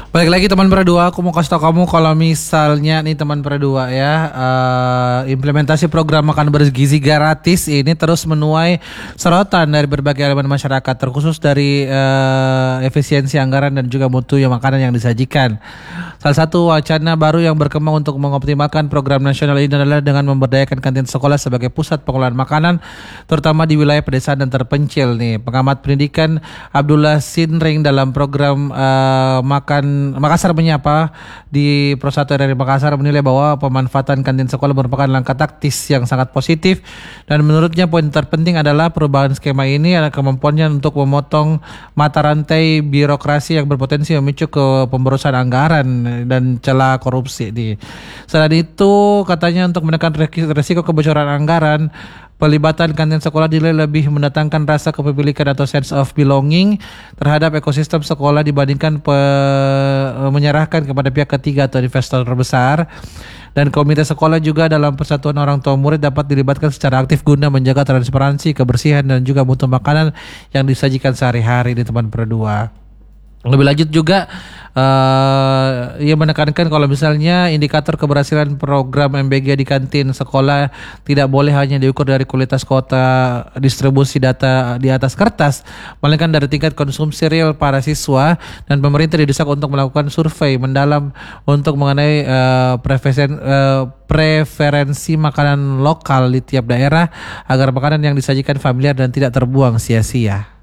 Balik lagi teman berdua, aku mau kasih tau kamu kalau misalnya nih teman berdua ya, implementasi program makan bergizi gratis ini terus menuai sorotan dari berbagai elemen masyarakat, terkhusus dari efisiensi anggaran dan juga mutu yang makanan yang disajikan. Salah satu wacana baru yang berkembang untuk mengoptimalkan program nasional ini adalah dengan memberdayakan kantin sekolah sebagai pusat pengolahan makanan, terutama di wilayah pedesaan dan terpencil nih. Pengamat pendidikan Abdullah Sinring dalam program Makassar Menyapa di Pro 1 RRI Makassar menilai bahwa pemanfaatan kantin sekolah merupakan langkah taktis yang sangat positif, dan menurutnya poin terpenting adalah perubahan skema ini adalah kemampuannya untuk memotong mata rantai birokrasi yang berpotensi memicu ke pemborosan anggaran dan celah korupsi di. Selain itu, katanya untuk menekan resiko kebocoran anggaran, pelibatan kantin sekolah dinilai lebih mendatangkan rasa kepemilikan atau sense of belonging terhadap ekosistem sekolah dibandingkan menyerahkan kepada pihak ketiga atau investor besar. Dan komite sekolah juga dalam persatuan orang tua murid dapat dilibatkan secara aktif guna menjaga transparansi, kebersihan dan juga mutu makanan yang disajikan sehari-hari di teman berdua. Lebih lanjut juga ia menekankan kalau misalnya indikator keberhasilan program MBG di kantin sekolah tidak boleh hanya diukur dari kualitas kuota distribusi data di atas kertas, melainkan dari tingkat konsumsi real para siswa, dan pemerintah didesak untuk melakukan survei mendalam untuk mengenai preferensi makanan lokal di tiap daerah agar makanan yang disajikan familiar dan tidak terbuang sia-sia.